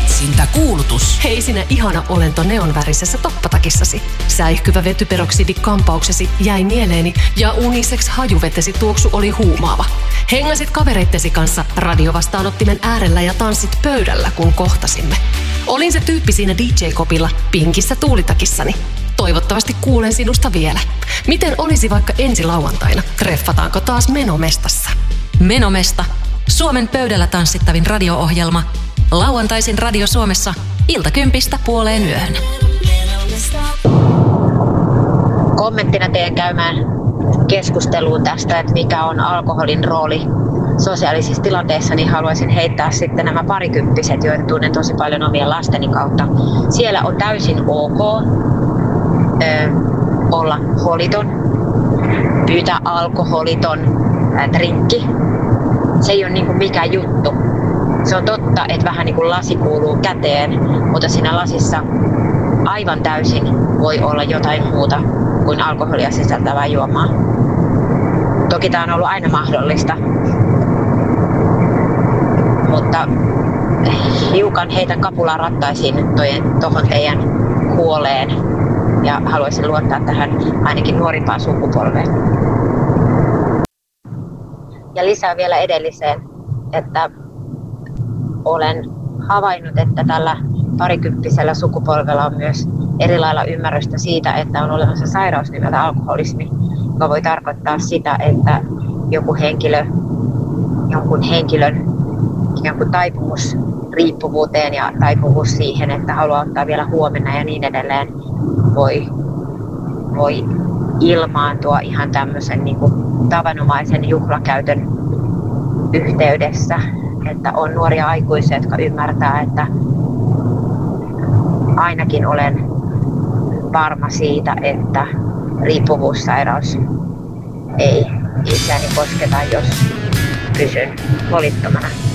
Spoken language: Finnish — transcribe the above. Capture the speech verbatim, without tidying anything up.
Etsintäkuulutus. Hei sinä ihana olento neonvärisessä toppatakissasi. Säihkyvä vetyperoksidi kampauksesi jäi mieleeni ja unisex hajuvetesi tuoksu oli huumaava. Hengasit kavereittesi kanssa radiovastaanottimen äärellä ja tanssit pöydällä, kun kohtasimme. Olin se tyyppi siinä D J-kopilla pinkissä tuulitakissani. Toivottavasti kuulen sinusta vielä. Miten olisi vaikka ensi lauantaina? Treffataanko taas Menomestassa? Menomesta. Suomen pöydällä tanssittavin radio-ohjelma. Lauantaisin Radio Suomessa iltakympistä puoleen yöhön. Kommenttina teen käymään keskusteluun tästä, että mikä on alkoholin rooli sosiaalisissa tilanteissa, niin haluaisin heittää sitten nämä parikymppiset, joita tunnen tosi paljon omien lasteni kautta. Siellä on täysin ok ö, olla holiton, pyytää alkoholiton ä, drinkki. Se ei ole niin kuin mikään juttu. Se on totta, että vähän niin kuin lasi kuuluu käteen, mutta siinä lasissa aivan täysin voi olla jotain muuta kuin alkoholia sisältävää juomaa. Toki tämä on ollut aina mahdollista, mutta hiukan heitän kapulaa rattaisiin tuohon teidän huoleen ja haluaisin luottaa tähän ainakin nuorimpaan sukupolveen. Ja lisää vielä edelliseen, että olen havainnut, että tällä parikymppisellä sukupolvella on myös eri lailla ymmärrystä siitä, että on olemassa sairaus nimeltä alkoholismi, joka voi tarkoittaa sitä, että joku henkilö, jonkun henkilön jonkun taipumus riippuvuuteen ja taipuvuus siihen, että haluaa ottaa vielä huomenna ja niin edelleen, voi, voi ilmaantua ihan tämmöisen niin kuin tavanomaisen juhlakäytön yhteydessä. Että on nuoria aikuisia, jotka ymmärtää, että ainakin olen varma siitä, että riippuvuussairaus ei itseäni kosketa, jos pysyn holittomana.